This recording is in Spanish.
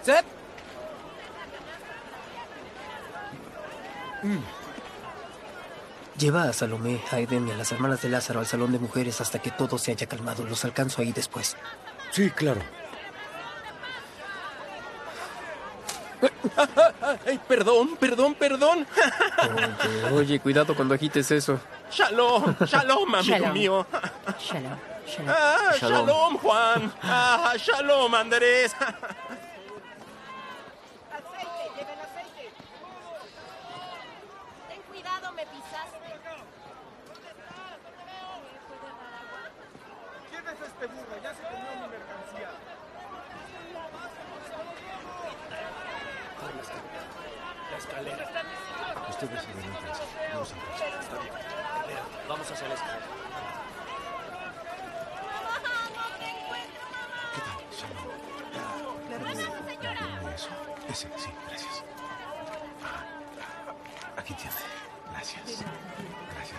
¡Seth! Lleva a Salomé, a Eden y a las hermanas de Lázaro al salón de mujeres hasta que todo se haya calmado. Los alcanzo ahí después. Sí, claro. Ay, perdón. Oye, cuidado cuando agites eso. Shalom, amigo Shalom. mío. Shalom. Shalom, Juan. Shalom, Andrés. Ten cuidado, me pisaste. ¿Quién es este burro? Ya se comió mi mercancía. La escalera. Ustedes adelántense. No se apresuren. Está bien. Vamos hacia la escalera. ¿Qué tal, Shalom? Dame eso. Ese, sí, gracias. Aquí tiene. Gracias. Gracias.